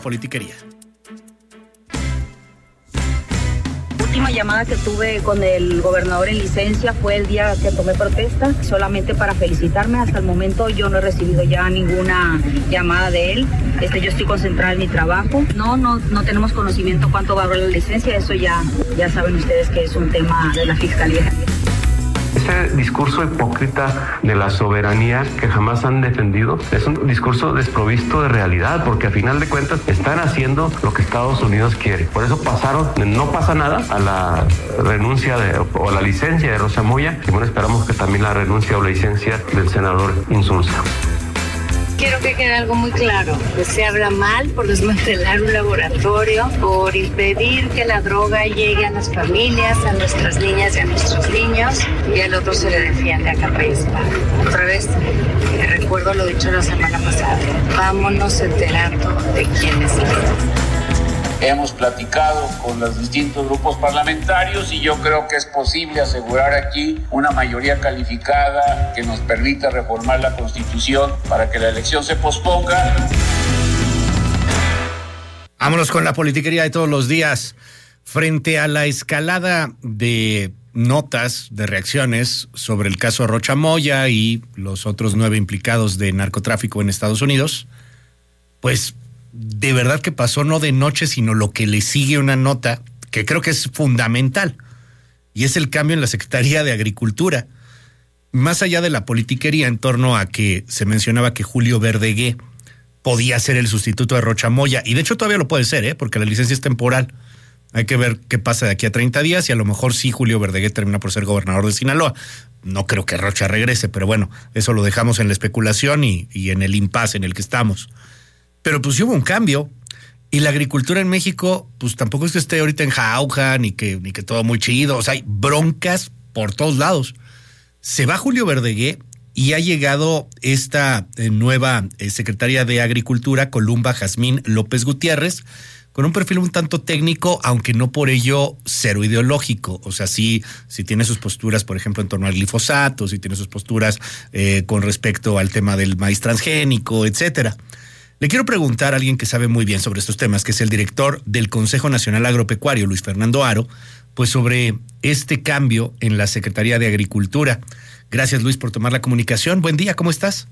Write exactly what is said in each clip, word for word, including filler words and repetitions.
politiquería. La última llamada que tuve con el gobernador en licencia fue el día que tomé protesta, solamente para felicitarme. Hasta el momento yo no he recibido ya ninguna llamada de él. Este, yo estoy concentrada en mi trabajo. No, no, no tenemos conocimiento cuánto va a durar la licencia. Eso ya, ya saben ustedes que es un tema de la fiscalía. Ese discurso hipócrita de la soberanía que jamás han defendido es un discurso desprovisto de realidad, porque a final de cuentas están haciendo lo que Estados Unidos quiere. Por eso pasaron, no pasa nada, a la renuncia de, o a la licencia de Rosa Moya, y bueno, esperamos que también la renuncia o la licencia del senador Insulza. Quiero que quede algo muy claro, que se habla mal por desmantelar un laboratorio, por impedir que la droga llegue a las familias, a nuestras niñas y a nuestros niños, y al otro se le defiende a capa y espada. Otra vez, recuerdo lo dicho la semana pasada, vámonos enterando de quién es el Hemos platicado con los distintos grupos parlamentarios y yo creo que es posible asegurar aquí una mayoría calificada que nos permita reformar la Constitución para que la elección se posponga. Vámonos con la politiquería de todos los días. Frente a la escalada de notas, de reacciones sobre el caso Rocha Moya y los otros nueve implicados de narcotráfico en Estados Unidos, pues de verdad que pasó no de noche, sino lo que le sigue una nota que creo que es fundamental, y es el cambio en la Secretaría de Agricultura. Más allá de la politiquería en torno a que se mencionaba que Julio Verdegué podía ser el sustituto de Rocha Moya, y de hecho todavía lo puede ser, ¿eh? Porque la licencia es temporal. Hay que ver qué pasa de aquí a treinta días, y a lo mejor sí Julio Verdegué termina por ser gobernador de Sinaloa. No creo que Rocha regrese, pero bueno, eso lo dejamos en la especulación y, y en el impasse en el que estamos. Pero pues hubo un cambio, y la agricultura en México pues tampoco es que esté ahorita en jauja, ni que, ni que todo muy chido. O sea, hay broncas por todos lados. Se va Julio Verdegué y ha llegado esta eh, nueva eh, secretaria de Agricultura, Columba Jazmín López Gutiérrez, con un perfil un tanto técnico, aunque no por ello cero ideológico. O sea, sí, sí tiene sus posturas, por ejemplo, en torno al glifosato, sí tiene sus posturas eh, con respecto al tema del maíz transgénico, etcétera. Le quiero preguntar a alguien que sabe muy bien sobre estos temas, que es el director del Consejo Nacional Agropecuario, Luis Fernando Haro, pues sobre este cambio en la Secretaría de Agricultura. Gracias, Luis, por tomar la comunicación. Buen día, ¿cómo estás?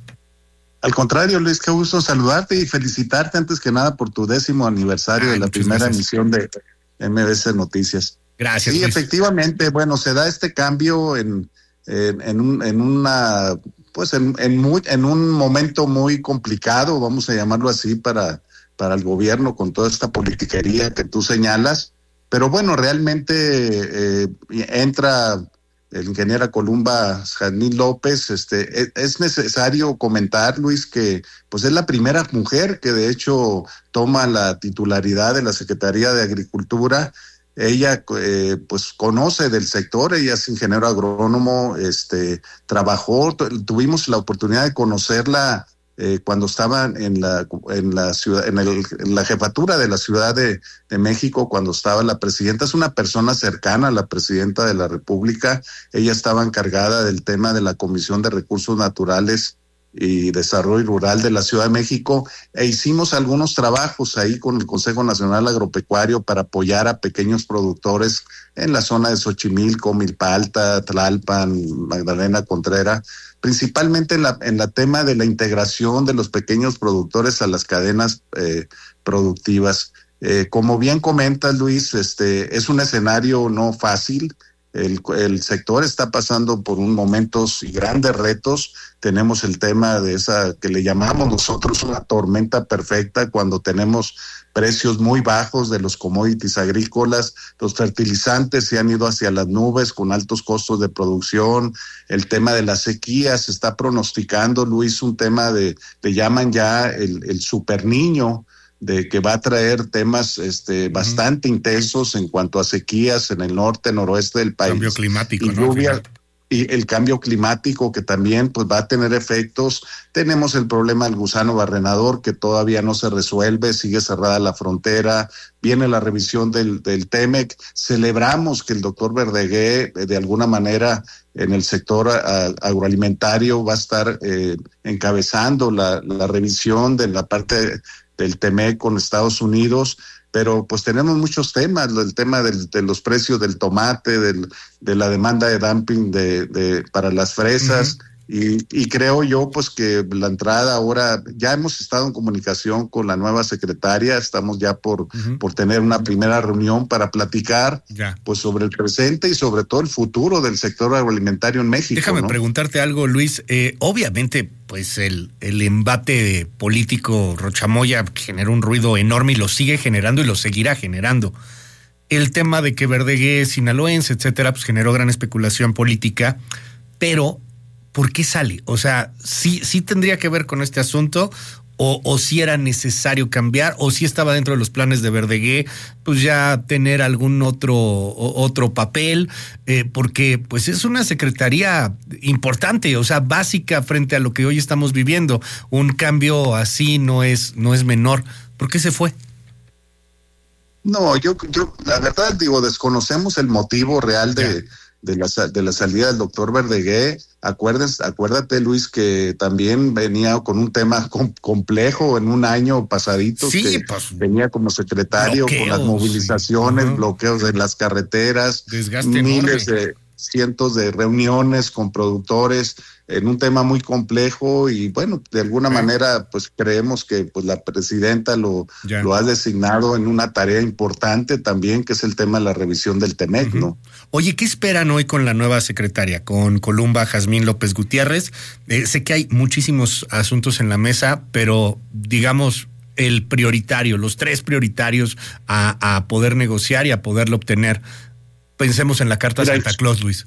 Al contrario, Luis, qué gusto saludarte y felicitarte antes que nada por tu décimo aniversario Ay, de la primera gracias. emisión de M B C Noticias. Gracias, Sí, Luis. Efectivamente, bueno, se da este cambio en, en, en, un, en una... pues en, en, muy, en un momento muy complicado, vamos a llamarlo así, para, para el gobierno, con toda esta politiquería que tú señalas. Pero bueno, realmente eh, entra el ingeniera Columba Jazmín López. Este, es, es necesario comentar, Luis, que pues es la primera mujer que de hecho toma la titularidad de la Secretaría de Agricultura. Ella eh, pues conoce del sector, ella es ingeniero agrónomo, este trabajó, tuvimos la oportunidad de conocerla eh, cuando estaba en la en la ciudad, en, el, en la jefatura de la Ciudad de, de México, cuando estaba la presidenta. Es una persona cercana a la presidenta de la República. Ella estaba encargada del tema de la Comisión de Recursos Naturales y Desarrollo Rural de la Ciudad de México, e hicimos algunos trabajos ahí con el Consejo Nacional Agropecuario para apoyar a pequeños productores en la zona de Xochimilco, Milpa Alta, Tlalpan, Magdalena Contreras, principalmente en la en la tema de la integración de los pequeños productores a las cadenas eh, productivas. Eh, como bien comentas, Luis, este es un escenario no fácil. El, el sector está pasando por un momentos y grandes retos. Tenemos el tema de esa que le llamamos nosotros una tormenta perfecta, cuando tenemos precios muy bajos de los commodities agrícolas, los fertilizantes se han ido hacia las nubes con altos costos de producción. El tema de la sequía se está pronosticando, Luis, un tema de, le llaman ya el, el super niño, de que va a traer temas este bastante uh-huh. intensos en cuanto a sequías en el norte, noroeste del país. Cambio climático, y ¿no? lluvia, y el cambio climático que también pues va a tener efectos. Tenemos el problema del gusano barrenador que todavía no se resuelve, sigue cerrada la frontera, viene la revisión del, del Temec. Celebramos que el doctor Verdegué de alguna manera en el sector a, agroalimentario va a estar eh, encabezando la, la revisión de la parte del Temec con Estados Unidos. Pero pues tenemos muchos temas, el tema del, de los precios del tomate, del, de la demanda de dumping de, de, para las fresas, uh-huh. y, y creo yo pues que la entrada ahora, ya hemos estado en comunicación con la nueva secretaria, estamos ya por, uh-huh. por tener una primera reunión para platicar yeah. pues sobre el presente y sobre todo el futuro del sector agroalimentario en México. Déjame ¿no? preguntarte algo, Luis, eh, obviamente pues el, el embate político Rocha Moya generó un ruido enorme y lo sigue generando y lo seguirá generando. El tema de que Verdegué es sinaloense, etcétera, pues generó gran especulación política, pero ¿por qué sale? O sea, ¿sí, sí tendría que ver con este asunto? O, o si era necesario cambiar, o si estaba dentro de los planes de Verdegué, pues ya tener algún otro, otro papel, eh, porque pues es una secretaría importante, o sea, básica frente a lo que hoy estamos viviendo. Un cambio así no es, no es menor. ¿Por qué se fue? No, yo, yo la verdad digo, desconocemos el motivo real de... De la, de la salida del doctor Verdegué. Acuérdense, acuérdate, Luis, que también venía con un tema com- complejo en un año pasadito, sí, que pues, venía como secretario bloqueos, con las movilizaciones, sí. bloqueos en las carreteras, desgaste miles enorme. de cientos de reuniones con productores en un tema muy complejo y bueno, de alguna sí. manera pues creemos que pues la presidenta lo, lo ha designado en una tarea importante también, que es el tema de la revisión del Temec, uh-huh. ¿no? Oye, ¿qué esperan hoy con la nueva secretaria, con Columba Jazmín López Gutiérrez? Eh, sé que hay muchísimos asuntos en la mesa, pero digamos el prioritario, los tres prioritarios a, a poder negociar y a poderlo obtener. Pensemos en la carta Mira, Santa Claus, Luis.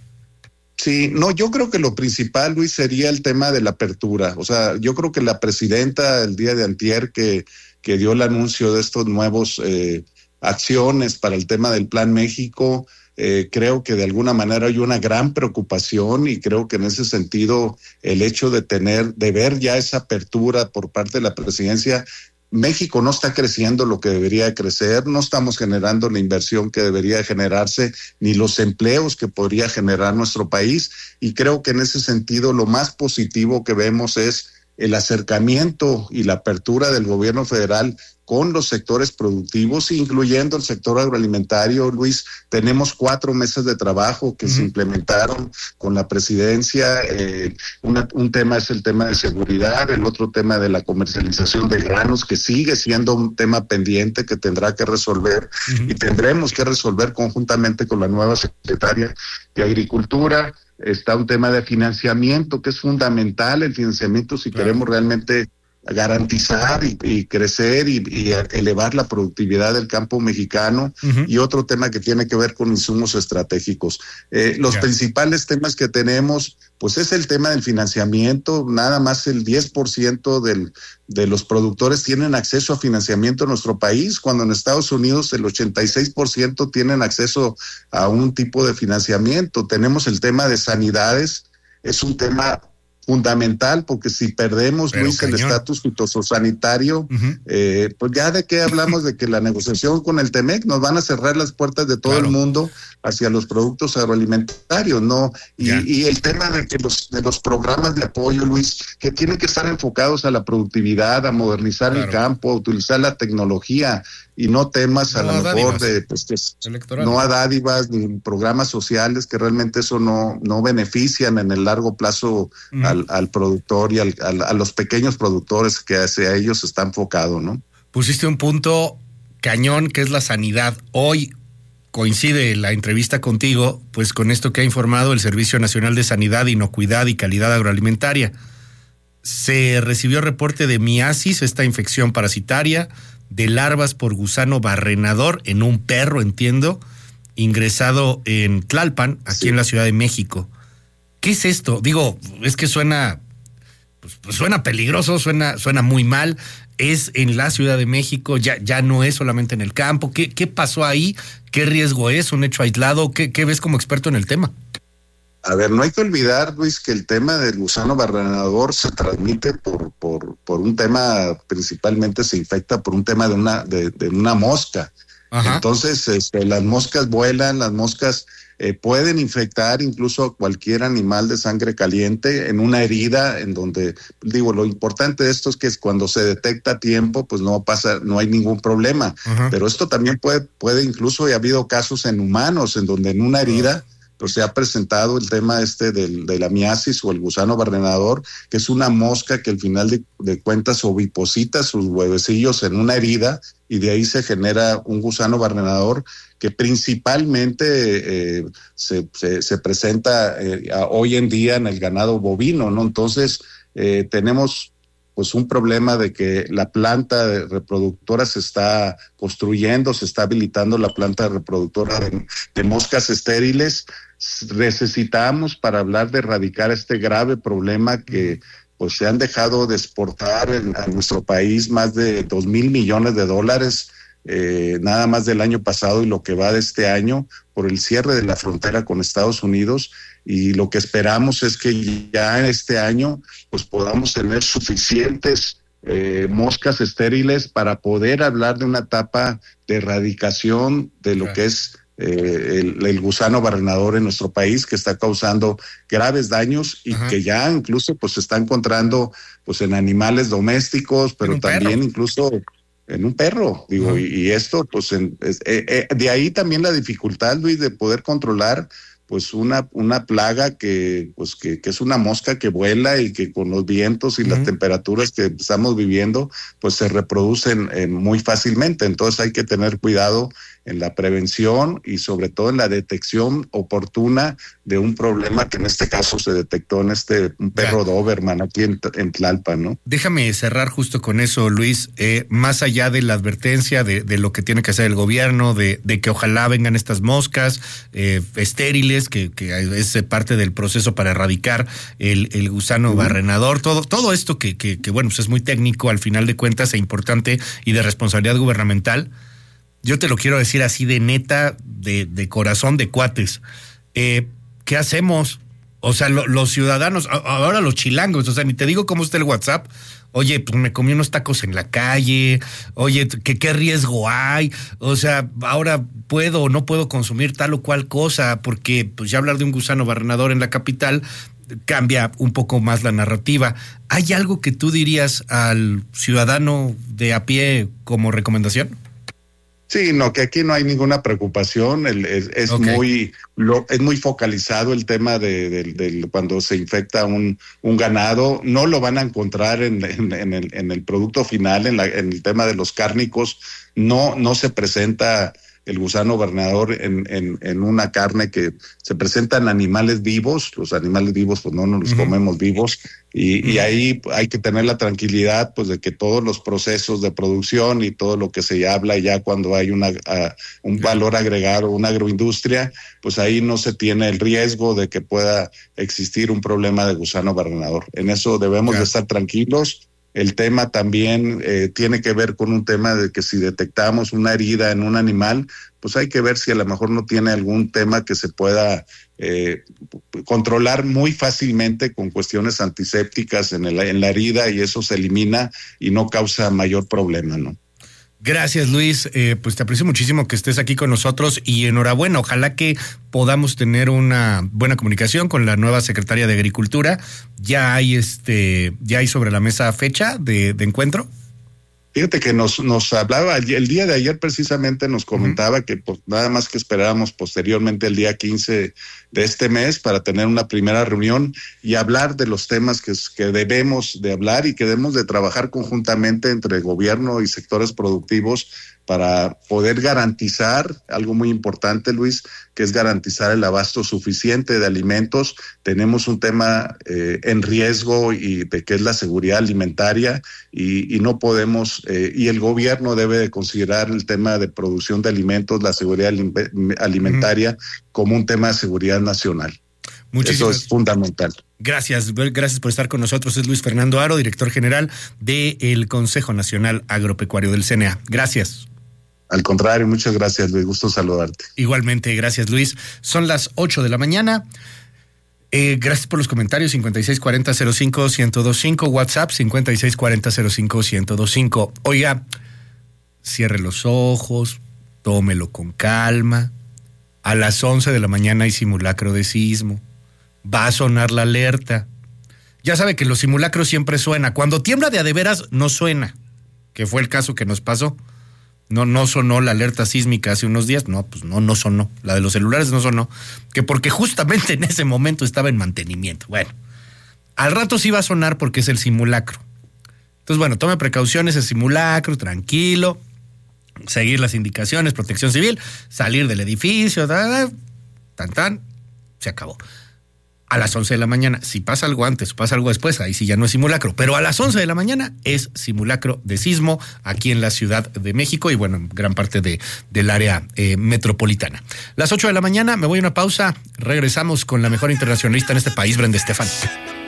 Sí, no, yo creo que lo principal, Luis, sería el tema de la apertura. O sea, yo creo que la presidenta el día de antier que, que dio el anuncio de estos nuevos eh, acciones para el tema del Plan México, eh, creo que de alguna manera hay una gran preocupación y creo que en ese sentido el hecho de tener, de ver ya esa apertura por parte de la presidencia. México no está creciendo lo que debería crecer, no estamos generando la inversión que debería generarse, ni los empleos que podría generar nuestro país, y creo que en ese sentido lo más positivo que vemos es el acercamiento y la apertura del gobierno federal con los sectores productivos, incluyendo el sector agroalimentario. Luis, tenemos cuatro meses de trabajo que uh-huh. se implementaron con la presidencia. Eh, una, un tema es el tema de seguridad, el otro tema de la comercialización de granos, que sigue siendo un tema pendiente que tendrá que resolver uh-huh. y tendremos que resolver conjuntamente con la nueva secretaria de Agricultura. Está un tema de financiamiento que es fundamental, el financiamiento si claro. queremos realmente garantizar y, y crecer y, y elevar la productividad del campo mexicano, uh-huh. y otro tema que tiene que ver con insumos estratégicos. Eh, los yeah. principales temas que tenemos, pues es el tema del financiamiento. Nada más el diez por ciento del, de los productores tienen acceso a financiamiento en nuestro país, cuando en Estados Unidos el ochenta y seis por ciento tienen acceso a un tipo de financiamiento. Tenemos el tema de sanidades, es un tema fundamental, porque si perdemos, Pero Luis, cañón. el estatus fitosanitario, uh-huh. eh, pues ya de qué hablamos de que la negociación con el Temec nos van a cerrar las puertas de todo claro. el mundo hacia los productos agroalimentarios, ¿no? Y, y el tema de que los de los programas de apoyo, Luis, que tienen que estar enfocados a la productividad, a modernizar claro. el campo, a utilizar la tecnología, y no temas no a lo mejor de pues, que no a dádivas ni programas sociales que realmente eso no, no benefician en el largo plazo uh-huh. al, al productor y al, al, a los pequeños productores que hacia ellos está enfocado, ¿no? Pusiste un punto cañón que es la sanidad. Hoy coincide la entrevista contigo pues con esto que ha informado el Servicio Nacional de Sanidad, Inocuidad y Calidad Agroalimentaria. Se recibió reporte de miasis, esta infección parasitaria, de larvas por gusano barrenador en un perro, entiendo, ingresado en Tlalpan, aquí sí. en la Ciudad de México. ¿Qué es esto? Digo, es que suena, pues, pues suena peligroso, suena, suena muy mal. Es en la Ciudad de México, ya, ya no es solamente en el campo. ¿Qué, qué pasó ahí? ¿Qué riesgo es? ¿Un hecho aislado? ¿Qué, qué ves como experto en el tema? A ver, no hay que olvidar, Luis, que el tema del gusano barrenador se transmite por, por, por un tema, principalmente se infecta por un tema de una, de, de una mosca. Ajá. Entonces, este, las moscas vuelan, las moscas eh, pueden infectar incluso a cualquier animal de sangre caliente en una herida, en donde, digo, lo importante de esto es que cuando se detecta a tiempo, pues no pasa, no hay ningún problema. Ajá. Pero esto también puede, puede incluso, ha habido casos en humanos, en donde en una herida, pues se ha presentado el tema este del, de la miasis o el gusano barrenador, que es una mosca que al final de, de cuentas oviposita sus huevecillos en una herida y de ahí se genera un gusano barrenador que principalmente eh, se, se, se presenta eh, a, hoy en día en el ganado bovino, ¿no? Entonces eh, tenemos pues un problema de que la planta reproductora se está construyendo, se está habilitando la planta reproductora de, de moscas estériles. Necesitamos, para hablar de erradicar este grave problema que pues se han dejado de exportar en, a nuestro país más de dos mil millones de dólares, eh, nada más del año pasado y lo que va de este año por el cierre de la frontera con Estados Unidos. Y lo que esperamos es que ya este año pues podamos tener suficientes eh, moscas estériles para poder hablar de una etapa de erradicación de lo que es eh, el, el gusano barrenador en nuestro país, que está causando graves daños y Ajá. que ya incluso pues se está encontrando pues en animales domésticos, pero también perro. incluso en un perro, digo, uh-huh. y, y esto pues en, es, eh, eh, de ahí también la dificultad, Luis, de poder controlar pues una, una plaga que, pues que, que es una mosca que vuela y que con los vientos y uh-huh. las temperaturas que estamos viviendo, pues se reproducen eh, muy fácilmente. Entonces hay que tener cuidado en la prevención y sobre todo en la detección oportuna de un problema que en este caso se detectó en este un perro Doberman aquí en, en Tlalpan, ¿no? Déjame cerrar justo con eso, Luis, eh, más allá de la advertencia de, de lo que tiene que hacer el gobierno, de, de que ojalá vengan estas moscas eh, estériles, que, que es parte del proceso para erradicar el, el gusano uh-huh. barrenador, todo, todo esto que, que, que bueno, pues es muy técnico al final de cuentas e importante y de responsabilidad gubernamental. Yo te lo quiero decir así de neta, de, de corazón, de cuates. Eh, ¿Qué hacemos? O sea, lo, los ciudadanos, ahora los chilangos, o sea, ni te digo cómo está el WhatsApp. Oye, pues me comí unos tacos en la calle. Oye, ¿qué, qué riesgo hay? O sea, ahora puedo o no puedo consumir tal o cual cosa, porque pues ya hablar de un gusano barrenador en la capital cambia un poco más la narrativa. ¿Hay algo que tú dirías al ciudadano de a pie como recomendación? Sí, no, que aquí no hay ninguna preocupación, el, es, es okay. muy lo, es muy focalizado el tema de, de, de cuando se infecta un, un ganado, no lo van a encontrar en, en, en, el, en el producto final, en, la, en el tema de los cárnicos, no, no se presenta el gusano barrenador en, en, en una carne que se presenta en animales vivos. Los animales vivos pues no nos los uh-huh. comemos vivos y, uh-huh. y ahí hay que tener la tranquilidad pues de que todos los procesos de producción y todo lo que se habla ya cuando hay una uh, un valor agregado, una agroindustria, pues ahí no se tiene el riesgo de que pueda existir un problema de gusano barrenador. En eso debemos claro. de estar tranquilos. El tema también eh, tiene que ver con un tema de que si detectamos una herida en un animal, pues hay que ver si a lo mejor no tiene algún tema que se pueda eh, controlar muy fácilmente con cuestiones antisépticas en, el, en la herida y eso se elimina y no causa mayor problema, ¿no? Gracias, Luis. Eh, pues te aprecio muchísimo que estés aquí con nosotros y enhorabuena. Ojalá que podamos tener una buena comunicación con la nueva secretaria de Agricultura. ¿Ya hay este, ya hay sobre la mesa fecha de, de encuentro? Fíjate que nos, nos hablaba, el día de ayer precisamente nos comentaba uh-huh. que pues, nada más que esperábamos posteriormente el día quince de este mes para tener una primera reunión y hablar de los temas que, que debemos de hablar y que debemos de trabajar conjuntamente entre gobierno y sectores productivos para poder garantizar algo muy importante, Luis, que es garantizar el abasto suficiente de alimentos. Tenemos un tema eh, en riesgo y de que es la seguridad alimentaria y, y no podemos, eh, y el gobierno debe de considerar el tema de producción de alimentos, la seguridad alimentaria, uh-huh. como un tema de seguridad nacional. Muchísimas. Eso es fundamental. Gracias, gracias por estar con nosotros. Es Luis Fernando Haro, director general del Consejo Nacional Agropecuario del C N A. Gracias. Al contrario, muchas gracias, Luis. Gusto saludarte. Igualmente, gracias, Luis. Son las ocho de la mañana. Eh, gracias por los comentarios. cincuenta y seis cuarenta cero cinco ciento veinticinco, WhatsApp cincuenta y seis cuarenta cero cinco ciento veinticinco. Oiga, cierre los ojos, tómelo con calma. A las once de la mañana hay simulacro de sismo. Va a sonar la alerta. Ya sabe que los simulacros siempre suena. Cuando tiembla de a de veras, no suena, que fue el caso que nos pasó. No, no sonó la alerta sísmica hace unos días. No, pues no, no sonó. La de los celulares no sonó. Que porque justamente en ese momento estaba en mantenimiento. Bueno, al rato sí va a sonar porque es el simulacro. Entonces, bueno, tome precauciones, el simulacro, tranquilo. Seguir las indicaciones, protección civil, salir del edificio, tan, tan, tan, se acabó. A las once de la mañana, si pasa algo antes, pasa algo después, ahí sí ya no es simulacro, pero a las once de la mañana es simulacro de sismo aquí en la Ciudad de México y bueno, en gran parte de, del área eh, metropolitana. Las ocho de la mañana, me voy a una pausa, regresamos con la mejor internacionalista en este país, Brenda Estefan.